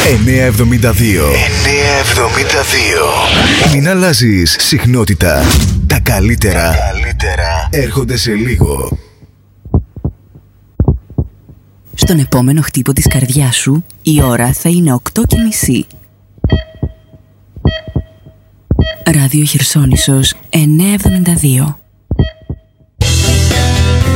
972. Μην αλλάζεις συχνότητα. Τα καλύτερα έρχονται σε λίγο. Στον επόμενο χτύπο της καρδιάς σου η ώρα θα είναι 8:30. Ράδιο Χερσόνησος 972.